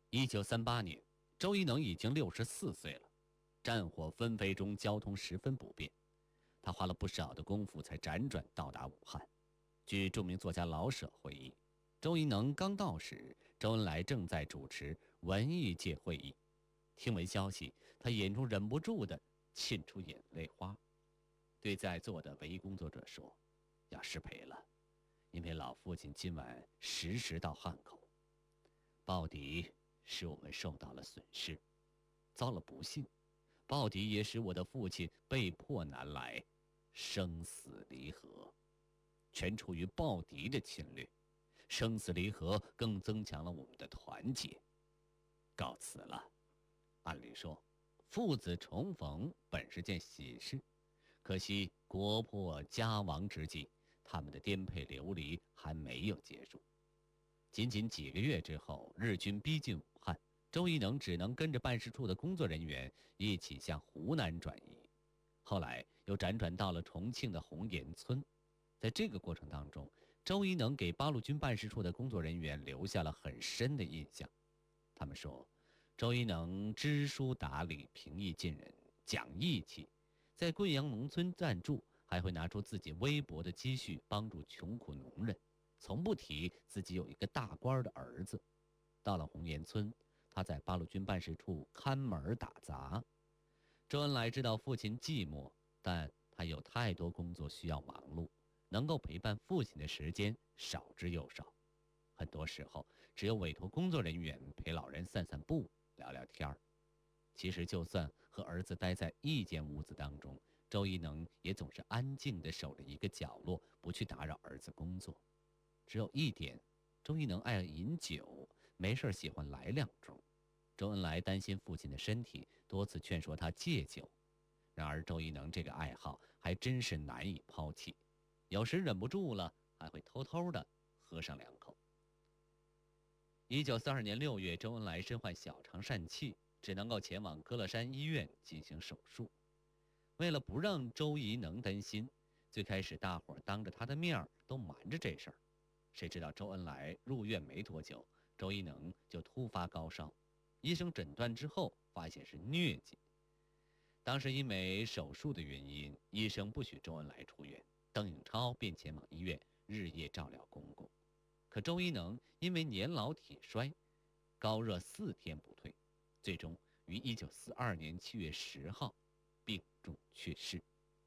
1938年，周一能已经64岁了，战火纷飞中，交通十分不便，他花了不少的功夫才辗转到达武汉。据著名作家老舍回忆，周一能刚到时，周恩来正在主持文艺界会议。听闻消息，他眼中忍不住地沁出眼泪花，对在座的文艺工作者说：“要失陪了，因为老父亲今晚时到汉口，报敌使我们受到了损失，遭了不幸，报敌也使我的父亲被迫南来，生死离合，全出于报敌的侵略，生死离合更增强了我们的团结。告辞了。按理说，父子重逢本是件喜事，可惜国破家亡之际，他们的颠沛流离还没有结束。仅仅几个月之后，日军逼近武汉，周一能只能跟着办事处的工作人员一起向湖南转移，后来又辗转到了重庆的红岩村。在这个过程当中，周一能给八路军办事处的工作人员留下了很深的印象。他们说，周一能知书达理，平易近人，讲义气，在贵阳农村暂住，还会拿出自己微薄的积蓄帮助穷苦农人，从不提自己有一个大官的儿子。到了红岩村，他在八路军办事处看门打杂。周恩来知道父亲寂寞，但他有太多工作需要忙碌，能够陪伴父亲的时间少之又少。很多时候，只有委托工作人员陪老人散散步，聊聊天儿。其实就算和儿子待在一间屋子当中，周一能也总是安静地守着一个角落，不去打扰儿子工作。只有一点，周一能爱饮酒，没事喜欢来两盅。周恩来担心父亲的身体，多次劝说他戒酒。然而周一能这个爱好还真是难以抛弃，有时忍不住了，还会偷偷地喝上两口。1942年6月，周恩来身患小肠疝气，只能够前往歌乐山医院进行手术。为了不让周一能担心，最开始大伙当着他的面都瞒着这事儿。谁知道周恩来入院没多久，周一能就突发高烧，医生诊断之后发现是疟疾。当时因为手术的原因，医生不许周恩来出院，邓颖超便前往医院日夜照料公公。可周一能因为年老体衰，高热4天不退，最终于1942年7月10号病重去世。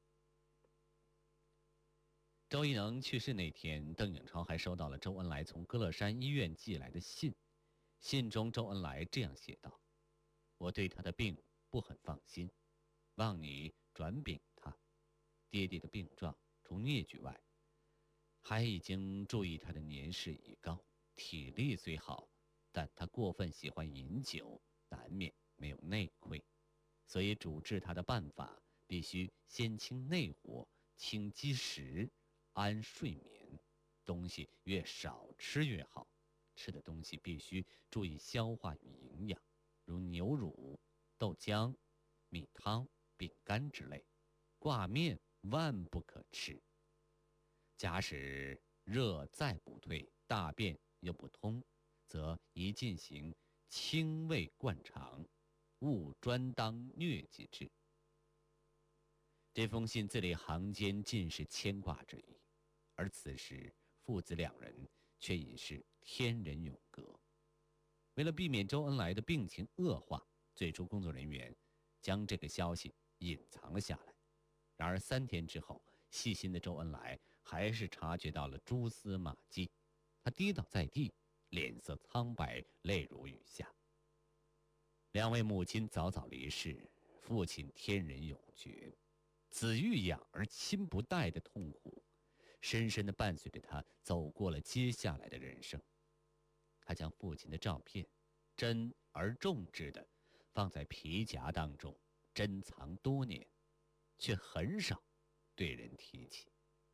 周一能去世那天，邓颖超还收到了周恩来从歌乐山医院寄来的信。信中周恩来这样写道：“我对他的病不很放心，望你转禀他。爹爹的病状除疟疾外，还已经注意他的年事已高，体力虽好，但他过分喜欢饮酒，难免没有内窥，所以主治他的办法必须先清内火，清积食，安睡眠，东西越少吃越好，吃的东西必须注意消化与营养，如牛乳、豆浆、米汤、饼干之类，挂面万不可吃。假使热再不退，大便又不通，则宜进行清胃灌肠，勿专当疟疾治。”这封信字里行间尽是牵挂之意，而此时父子两人却已是天人永隔。为了避免周恩来的病情恶化，最初工作人员将这个消息隐藏了下来。然而3天之后，细心的周恩来还是察觉到了蛛丝马迹，他跌倒在地，脸色苍白，泪如雨下。两位母亲早早离世，父亲天人永绝，子欲养而亲不待的痛苦深深地伴随着他走过了接下来的人生。他将父亲的照片珍而重之地放在皮夹当中，珍藏多年，却很少对人提起。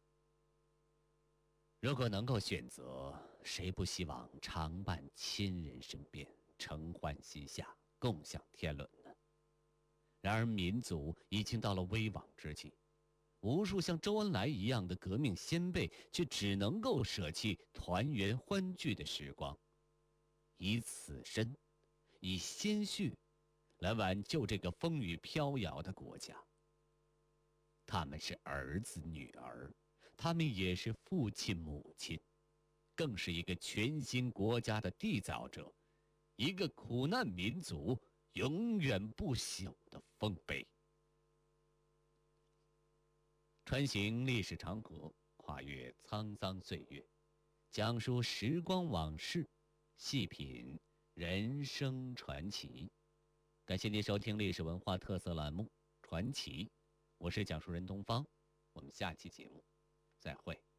如果能够选择，谁不希望常伴亲人身边，承欢膝下，共享天伦呢？然而民族已经到了危亡之际，无数像周恩来一样的革命先辈却只能够舍弃团圆欢聚的时光，以此身以鲜血来挽救这个风雨飘摇的国家。他们是儿子女儿，他们也是父亲母亲，更是一个全新国家的缔造者，一个苦难民族永远不朽的丰碑。穿行历史长河，跨越沧桑岁月，讲述时光往事，细品人生传奇。感谢您收听历史文化特色栏目《传奇》，我是讲述人东方，我们下期节目再会。